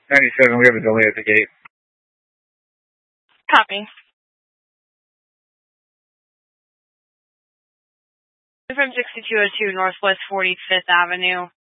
97, we have a delay at the gate. Copy. From 6202 Northwest 45th Avenue.